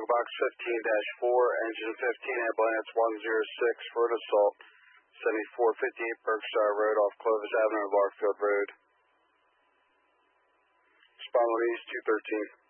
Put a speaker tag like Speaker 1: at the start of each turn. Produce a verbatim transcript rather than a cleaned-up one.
Speaker 1: Echo Box fifteen dash four, Engine fifteen, Ambulance one zero six for an assault, seventy-four fifty-eight Berkshire Road off Clovis Avenue, Larkfield Road. Respond on East two thirteen.